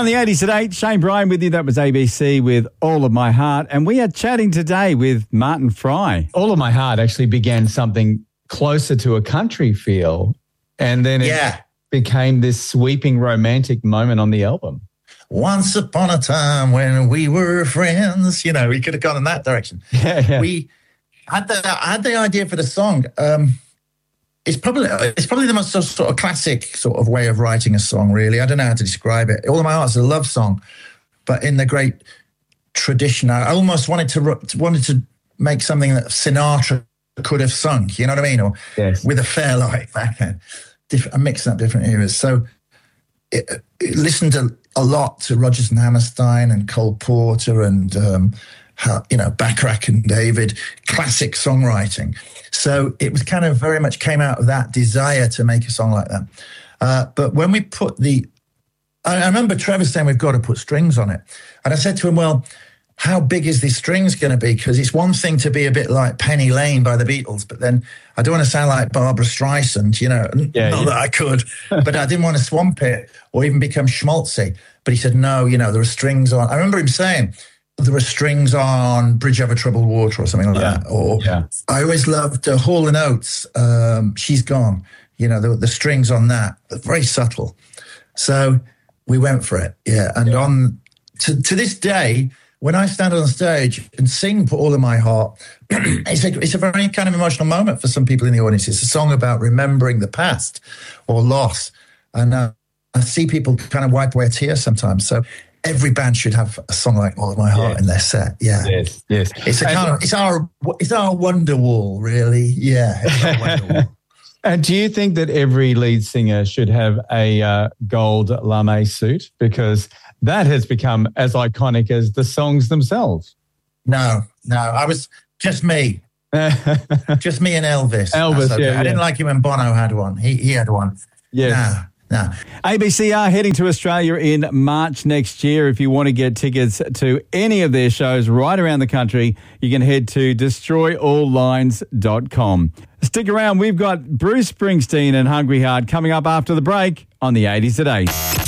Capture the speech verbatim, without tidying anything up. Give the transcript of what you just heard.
the eighties at eight, Shane Bryan with you. That was A B C with All of My Heart. And we are chatting today with Martin Fry. All of My Heart actually began something closer to a country feel. And then it yeah. became this sweeping romantic moment on the album. Once upon a time when we were friends, you know, we could have gone in that direction. Yeah, yeah. We had the, I had the idea for the song. Um, it's probably it's probably the most sort of classic sort of way of writing a song, really. I don't know how to describe it. All of My Heart is a love song, but in the great tradition, I almost wanted to wanted to make something that Sinatra could have sung, you know what I mean? Or yes. with a Fairlight backhand, different, mixing up different eras. So it, it listened to a lot to Rodgers and Hammerstein and Cole Porter and, um, how, you know, Bacharach and David, classic songwriting. So it was kind of very much came out of that desire to make a song like that. Uh, but when we put the, I, I remember Trevor saying we've got to put strings on it. And I said to him, well, how big is these strings going to be? Because it's one thing to be a bit like Penny Lane by the Beatles, but then I don't want to sound like Barbara Streisand, you know, yeah, not yeah. that I could, but I didn't want to swamp it or even become schmaltzy. But he said, no, you know, there are strings on. I remember him saying, there are strings on Bridge Over Troubled Water or something like yeah. that. Or yeah. I always loved uh, Hall and Oates, um, She's Gone. You know, the, the strings on that, very subtle. So we went for it, yeah. And yeah. on to, to this day, when I stand on stage and sing Put All of My Heart, it's a, it's a very kind of emotional moment for some people in the audience. It's a song about remembering the past or loss. And uh, I see people kind of wipe away a tear sometimes. So every band should have a song like All of My Heart yes. in their set. Yeah. Yes, yes. It's a kind of, it's our, it's our wonder wall, really. Yeah. It's our wonder wall. And do you think that every lead singer should have a uh, gold lame suit? Because that has become as iconic as the songs themselves. No, no. I was just me. just me and Elvis. Elvis, okay. yeah, yeah. I didn't like it when Bono had one. He he had one. Yes. No, no. A B C are heading to Australia in March next year. If you want to get tickets to any of their shows right around the country, you can head to destroy all lines dot com. Stick around. We've got Bruce Springsteen and Hungry Heart coming up after the break on the eighties at eight.